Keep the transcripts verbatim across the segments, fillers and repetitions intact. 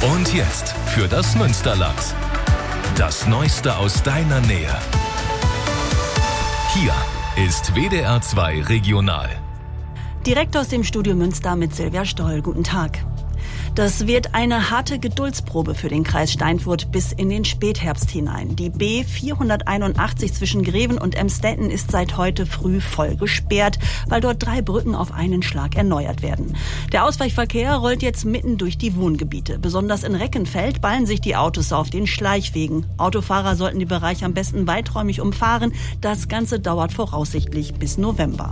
Und jetzt für das Münsterland. Das Neueste aus deiner Nähe. Hier ist W D R zwei Regional. Direkt aus dem Studio Münster mit Silvia Stoll. Guten Tag. Das wird eine harte Geduldsprobe für den Kreis Steinfurt bis in den Spätherbst hinein. Die B vierhunderteinundachtzig zwischen Greven und Emstetten ist seit heute früh voll gesperrt, weil dort drei Brücken auf einen Schlag erneuert werden. Der Ausweichverkehr rollt jetzt mitten durch die Wohngebiete. Besonders in Reckenfeld ballen sich die Autos auf den Schleichwegen. Autofahrer sollten den Bereich am besten weiträumig umfahren. Das Ganze dauert voraussichtlich bis November.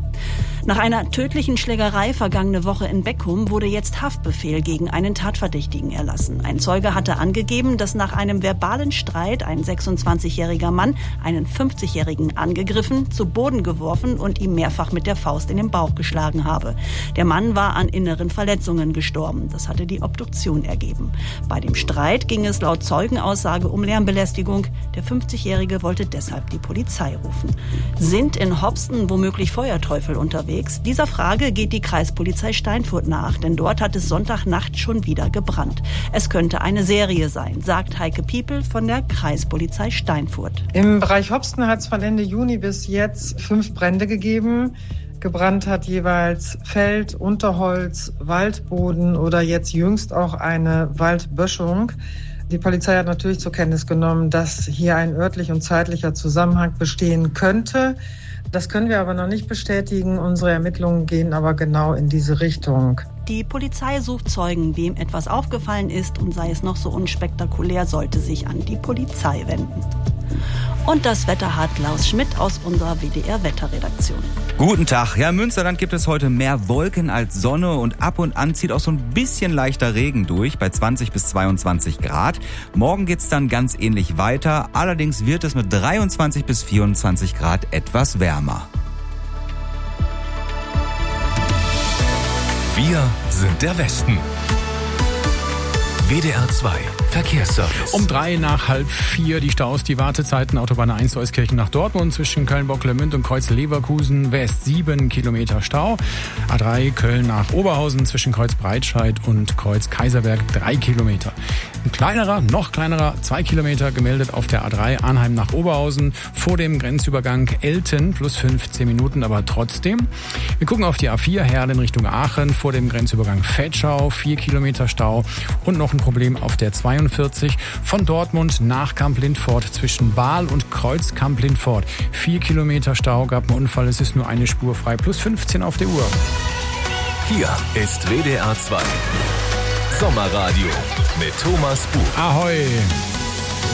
Nach einer tödlichen Schlägerei vergangene Woche in Beckum wurde jetzt Haftbefehl gegen einen Tatverdächtigen erlassen. Ein Zeuge hatte angegeben, dass nach einem verbalen Streit ein sechsundzwanzigjähriger Mann einen fünfzigjährigen angegriffen, zu Boden geworfen und ihm mehrfach mit der Faust in den Bauch geschlagen habe. Der Mann war an inneren Verletzungen gestorben. Das hatte die Obduktion ergeben. Bei dem Streit ging es laut Zeugenaussage um Lärmbelästigung. Der fünfzigjährige wollte deshalb die Polizei rufen. Sind in Hopsten womöglich Feuerteufel unterwegs? Dieser Frage geht die Kreispolizei Steinfurt nach, denn dort hat es Sonntagnacht schon wieder gebrannt. Es könnte eine Serie sein, sagt Heike Piepel von der Kreispolizei Steinfurt. Im Bereich Hopsten hat es von Ende Juni bis jetzt fünf Brände gegeben. Gebrannt hat jeweils Feld, Unterholz, Waldboden oder jetzt jüngst auch eine Waldböschung. Die Polizei hat natürlich zur Kenntnis genommen, dass hier ein örtlich und zeitlicher Zusammenhang bestehen könnte. Das können wir aber noch nicht bestätigen. Unsere Ermittlungen gehen aber genau in diese Richtung. Die Polizei sucht Zeugen. Wem etwas aufgefallen ist und sei es noch so unspektakulär, sollte sich an die Polizei wenden. Und das Wetter hat Klaus Schmidt aus unserer W D R-Wetterredaktion. Guten Tag. Ja, im Münsterland gibt es heute mehr Wolken als Sonne und ab und an zieht auch so ein bisschen leichter Regen durch bei zwanzig bis zweiundzwanzig Grad. Morgen geht's dann ganz ähnlich weiter. Allerdings wird es mit dreiundzwanzig bis vierundzwanzig Grad etwas wärmer. Wir sind der Westen. W D R zwei Verkehrsservice. Um drei nach halb vier die Staus, die Wartezeiten. Autobahn eins Euskirchen nach Dortmund zwischen Köln-Bocklemünd und Kreuz-Leverkusen West sieben Kilometer Stau. A drei Köln nach Oberhausen zwischen Kreuz-Breitscheid und Kreuz-Kaiserberg drei Kilometer. Ein kleinerer, noch kleinerer, zwei Kilometer gemeldet auf der A drei Arnheim nach Oberhausen vor dem Grenzübergang Elten plus fünfzehn Minuten, aber trotzdem. Wir gucken auf die A vier Herlen Richtung Aachen vor dem Grenzübergang Vetschau vier Kilometer Stau und noch ein Problem auf der zweiundvierzig von Dortmund nach Kamp-Lindfort zwischen Bahl und Kreuz Kamp-Lindfort. Vier Kilometer Stau, gab einen Unfall, es ist nur eine Spur frei, plus fünfzehn auf der Uhr. Hier ist W D R zwei Sommerradio mit Thomas Buch. Ahoi!